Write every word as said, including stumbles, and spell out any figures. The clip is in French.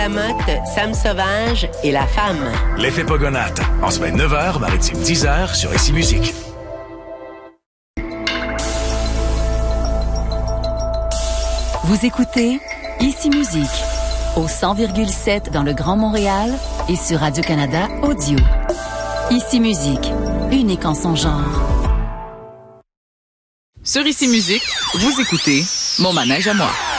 Lamotte, Sam Sauvage et La Femme. L'effet Pogonate, en semaine neuf heures, maritime dix heures sur Ici Musique. Vous écoutez Ici Musique au cent virgule sept dans le Grand Montréal et sur Radio-Canada Audio. Ici Musique, unique en son genre. Sur Ici Musique, vous écoutez Mon manège à moi.